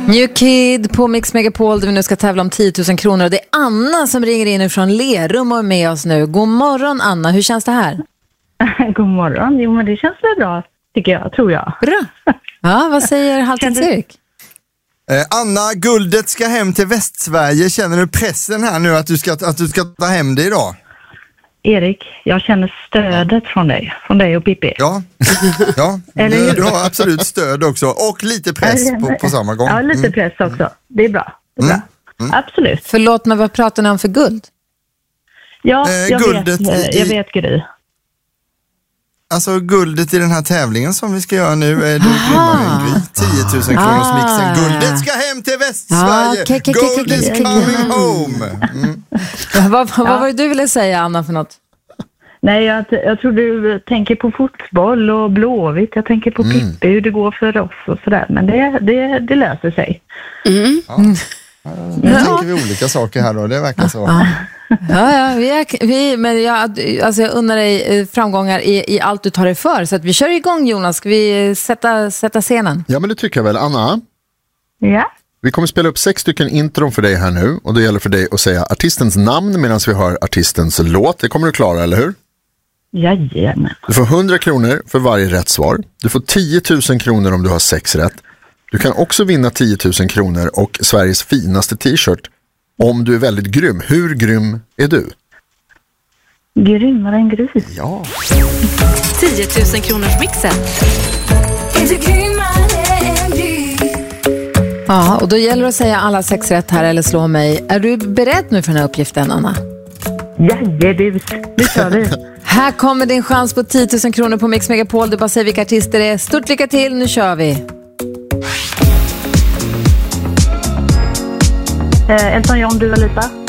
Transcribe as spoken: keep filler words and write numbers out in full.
New Kid på Mix Megapol där vi nu ska tävla om tio tusen kronor. Och det är Anna som ringer in från Lerum och är med oss nu. God morgon Anna, hur känns det här? God morgon, jo men det känns väl bra tycker jag, tror jag. Bra. Ja, vad säger Halvtids-Erik? Eh, Anna, guldet ska hem till Västsverige. Känner du pressen här nu att du ska, att du ska ta hem det idag? Erik, jag känner stödet från dig, från dig och Pippi. Ja, ja du, du har absolut stöd också. Och lite press på, på samma gång. Ja, lite press också. Det är bra. Det är bra. Mm. Mm. Absolut. Förlåt mig, vad pratar ni om för guld? Ja, eh, jag, guldet vet, i, jag vet Gry. Alltså guldet i den här tävlingen som vi ska göra nu är då Gry. tio tusen kronors mixen. Guldet ska hem till Västsverige. Ah, ke, ke, Gold ke, ke, is ke, ke. coming home. Mm. vad, vad, vad var det du ville säga Anna för något? Nej, jag, jag tror du tänker på fotboll och Blåvitt. Jag tänker på mm. Pippi, hur det går för oss och sådär. Men det, det, det löser sig. Mm. Ja. Nu ja. tänker vi olika saker här då, det verkar så. Ja, ja, ja vi är, vi, men jag, alltså jag undrar dig framgångar i, i allt du tar dig för. Så att vi kör igång Jonas, ska vi sätta, sätta scenen? Ja, men det tycker jag väl. Anna? Ja? Vi kommer spela upp sex stycken intron för dig här nu. Och det gäller för dig att säga artistens namn medan vi hör artistens låt. Det kommer du klara, eller hur? Jajamän. Du får hundra kronor för varje rätt svar. Du får tio tusen kronor om du har sex rätt. Du kan också vinna tio tusen kronor och Sveriges finaste t-shirt om du är väldigt grym. Hur grym är du? Grymmare än grym. Ja. tio tusen kronors mixen. Ja, och då gäller det att säga alla sex rätt här eller slå mig. Är du beredd nu för den här uppgiften, Anna? Jajamän, det kör vi. Här kommer din chans på tio tusen kronor på Mix Megapol. Du bara säger vilka artister det är. Stort lycka till, nu kör vi. Eh, Elton John, Dua Lipa.